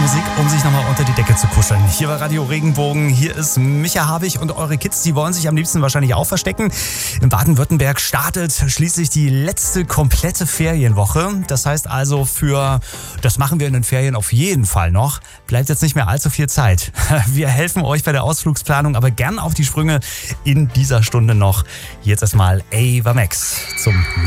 Musik, um sich nochmal unter die Decke zu kuscheln. Hier war Radio Regenbogen, hier ist Micha Havig und eure Kids, die wollen sich am liebsten wahrscheinlich auch verstecken. In Baden-Württemberg startet schließlich die letzte komplette Ferienwoche. Das heißt also das machen wir in den Ferien auf jeden Fall noch, bleibt jetzt nicht mehr allzu viel Zeit. Wir helfen euch bei der Ausflugsplanung, aber gern auf die Sprünge in dieser Stunde noch. Jetzt erstmal Ava Max zum